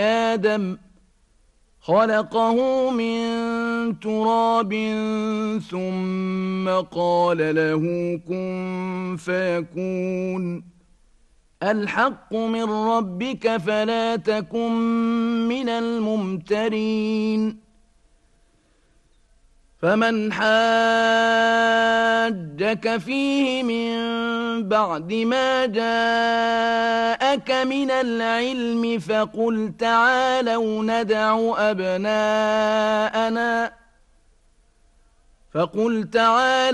آدم خلقه من تراب ثم قال له كن فيكون الحق من ربك فلا تكن من الممترين فمن حاجك فيه من بعد ما جاءك من العلم فقل تعالوا ندع أبناءنا